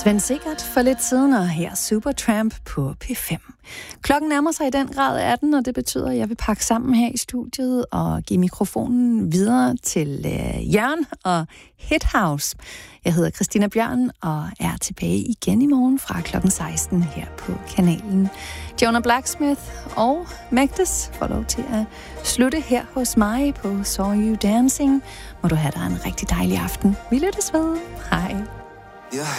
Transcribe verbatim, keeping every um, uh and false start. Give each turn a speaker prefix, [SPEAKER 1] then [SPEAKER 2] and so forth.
[SPEAKER 1] Svend Sikkert for lidt siden, og her Supertramp på P fem. Klokken nærmer sig i den grad atten, og det betyder, at jeg vil pakke sammen her i studiet og give mikrofonen videre til øh, Jørgen og Hit House. Jeg hedder Christina Bjørn og er tilbage igen i morgen fra klokken seksten her på kanalen. Jonah Blacksmith og Magdes får lov til at slutte her hos mig på Saw You Dancing. Må du have dig en rigtig dejlig aften. Vi lyttes ved. Hej.